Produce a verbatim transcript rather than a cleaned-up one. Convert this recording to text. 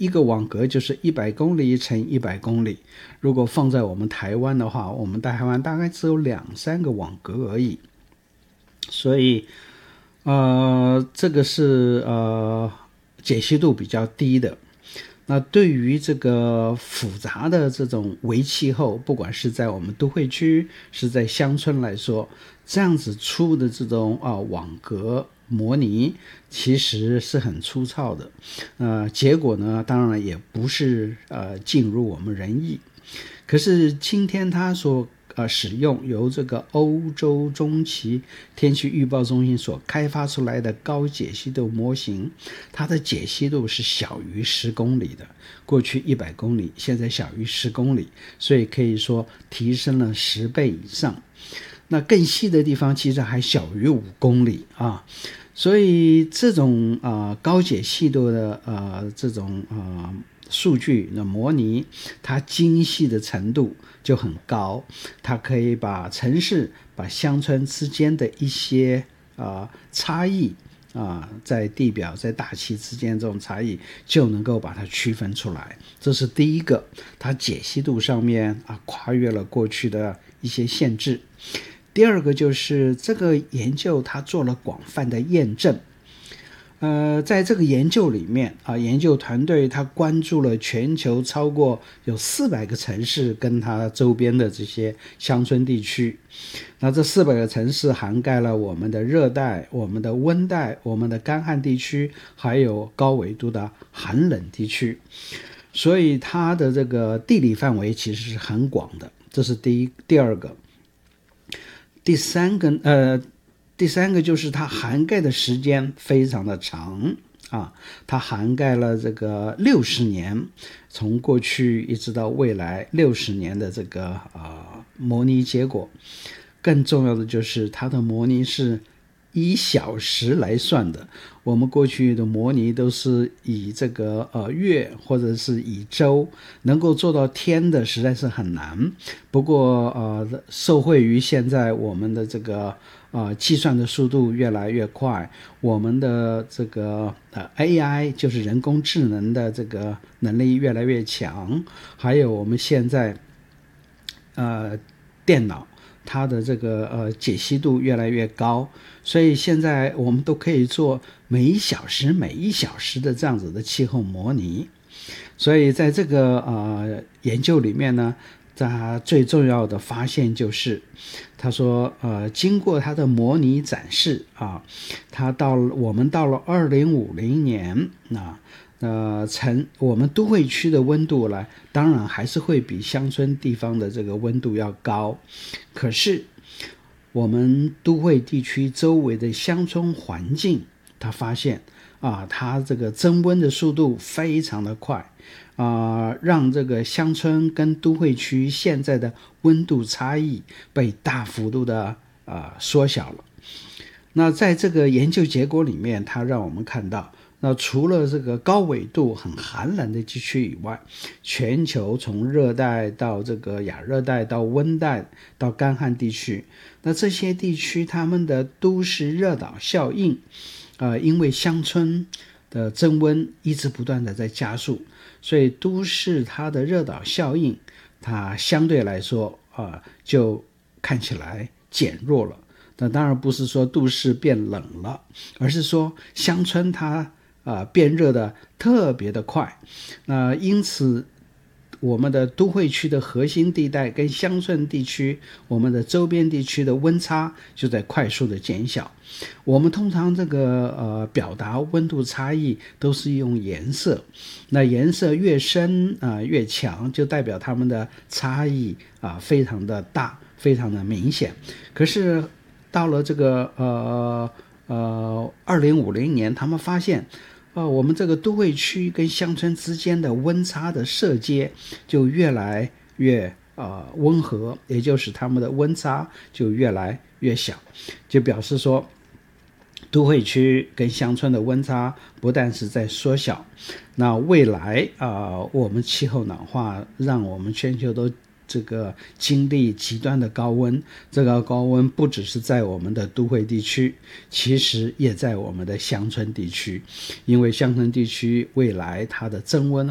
一个网格就是一百公里乘一百公里。如果放在我们台湾的话，我们台湾大概只有两三个网格而已。所以呃，这个是呃解析度比较低的。那对于这个复杂的这种微气候，不管是在我们都会区是在乡村来说，这样子出的这种啊网格模拟其实是很粗糙的，呃，结果呢当然也不是呃尽如我们人意。可是今天他所呃，使用由这个欧洲中期天气预报中心所开发出来的高解析度模型，它的解析度是小于十公里的，过去一百公里，现在小于十公里，所以可以说提升了十倍以上。那更细的地方其实还小于五公里啊，所以这种啊、呃、高解析度的呃这种啊。呃数据的模拟，它精细的程度就很高，它可以把城市、把乡村之间的一些啊、呃、差异啊、呃，在地表、在大气之间这种差异，就能够把它区分出来。这是第一个，它解析度上面啊跨越了过去的一些限制。第二个就是这个研究它做了广泛的验证。呃，在这个研究里面啊，研究团队他关注了全球超过有四百个城市跟它周边的这些乡村地区。那这四百个城市涵盖了我们的热带、我们的温带、我们的干旱地区，还有高纬度的寒冷地区。所以它的这个地理范围其实是很广的，这是第一。第二个，第三个呃。第三个就是它涵盖的时间非常的长啊，它涵盖了这个六十年，从过去一直到未来六十年的这个啊、呃、模拟结果。更重要的就是它的模拟是以小时来算的，我们过去的模拟都是以这个呃月或者是以周，能够做到天的实在是很难。不过呃，受惠于现在我们的这个呃计算的速度越来越快，我们的这个呃 A I 就是人工智能的这个能力越来越强，还有我们现在呃电脑它的这个呃解析度越来越高，所以现在我们都可以做每一小时每一小时的这样子的气候模拟。所以在这个呃研究里面呢，他最重要的发现就是他说呃经过他的模拟展示啊，他到我们到了二零五零年啊呃，城我们都会区的温度呢，当然还是会比乡村地方的这个温度要高，可是我们都会地区周围的乡村环境，他发现啊，它这个增温的速度非常的快啊，让这个乡村跟都会区现在的温度差异被大幅度的啊缩小了。那在这个研究结果里面，它让我们看到，那除了这个高纬度很寒冷的地区以外，全球从热带到这个亚热带到温带到干旱地区，那这些地区他们的都市热岛效应呃，因为乡村的增温一直不断的在加速，所以都市它的热岛效应它相对来说啊、呃、就看起来减弱了。那当然不是说都市变冷了，而是说乡村它啊、呃、变热的特别的快。那、呃、因此我们的都会区的核心地带跟乡村地区，我们的周边地区的温差就在快速的减小。我们通常这个呃表达温度差异都是用颜色，那颜色越深啊、呃、越强，就代表它们的差异啊、呃、非常的大，非常的明显。可是到了这个呃呃二零五零年，他们发现呃，我们这个都会区跟乡村之间的温差的设阶就越来越呃温和，也就是他们的温差就越来越小，就表示说都会区跟乡村的温差不但是在缩小，那未来啊、呃，我们气候暖化让我们全球都这个经历极端的高温，这个高温不只是在我们的都会地区，其实也在我们的乡村地区，因为乡村地区未来它的增温